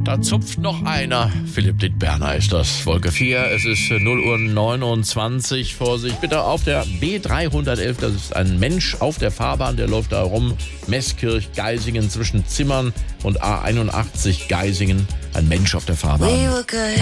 Da zupft noch einer. Philipp Dittberner ist das. Wolke 4, es ist 0:29 Uhr. Vorsicht, bitte auf der B311. Das ist ein Mensch auf der Fahrbahn, der läuft da rum. Meßkirch, Geisingen zwischen Zimmern und A81 Geisingen. Ein Mensch auf der Fahrbahn.